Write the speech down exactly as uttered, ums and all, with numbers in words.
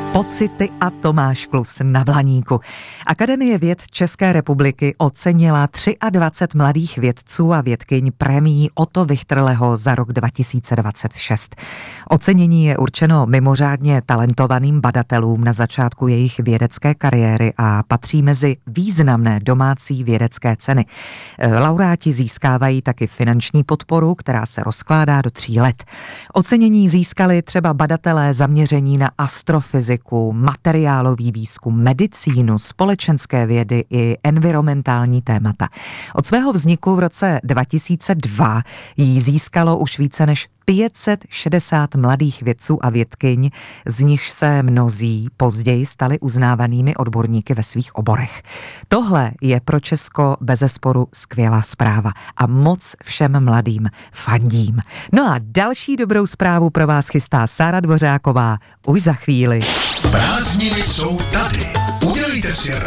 Pocity a Tomáš Klus na Blaníku. Akademie věd České republiky ocenila dvacet tři mladých vědců a vědkyň prémií Otto Wichterleho za rok dva tisíce dvacet šest. Ocenění je určeno mimořádně talentovaným badatelům na začátku jejich vědecké kariéry a patří mezi významné domácí vědecké ceny. Laureáti získávají taky finanční podporu, která se rozkládá do tří let. Ocenění získali třeba badatelé zaměření na astrofyziku, materiálový výzkum, medicínu, společenské vědy i environmentální témata. Od svého vzniku v roce dva tisíce dva jí získalo už více než pět set šedesát mladých vědců a vědkyň, z nichž se mnozí později stali uznávanými odborníky ve svých oborech. Tohle je pro Česko bezesporu skvělá zpráva a moc všem mladým fandím. No a další dobrou zprávu pro vás chystá Sára Dvořáková už za chvíli. Prázdniny jsou tady. Udělejte si